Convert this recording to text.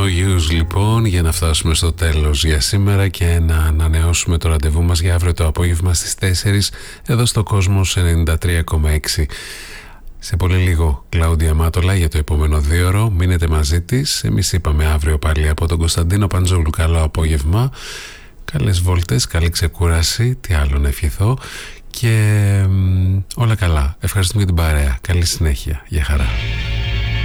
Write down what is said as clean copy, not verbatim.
No use λοιπόν, για να φτάσουμε στο τέλος για σήμερα και να ανανεώσουμε το ραντεβού μας για αύριο το απόγευμα στις 4 εδώ στο Κόσμος 93,6. Σε πολύ λίγο Κλάουντια Μάτολα για το επόμενο 2ωρο. Μείνετε μαζί της. Εμείς είπαμε αύριο πάλι από τον Κωνσταντίνο Παντζόλου. Καλό απόγευμα, καλές βόλτες, καλή ξεκούραση. Τι άλλο να ευχηθώ. Και όλα καλά. Ευχαριστούμε για την παρέα. Καλή συνέχεια. Γεια χαρά.